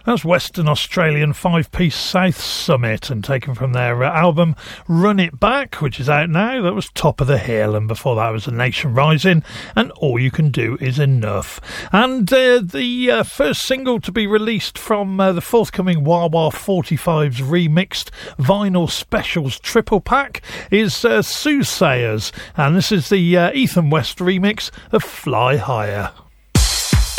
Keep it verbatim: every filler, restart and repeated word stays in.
That's Western Australian five-piece South Summit, and taken from their uh, album Run It Back, which is out now. That was Top of the Hill, and before that was A Nation Rising and All You Can Do Is Enough. And uh, the uh, first single to be released from uh, the forthcoming Wah Wah forty-fives remixed vinyl specials triple pack is uh, Soothsayers, and this is the uh, Ethan West remix of Fly Higher.